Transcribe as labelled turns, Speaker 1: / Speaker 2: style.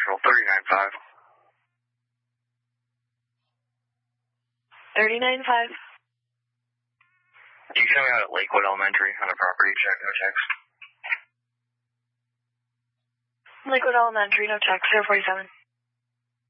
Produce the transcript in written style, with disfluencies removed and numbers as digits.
Speaker 1: Nashville, 39.5.
Speaker 2: 39.5.
Speaker 1: You can out at Lakewood Elementary on a property check, no text.
Speaker 2: Lakewood Elementary, no text, 047.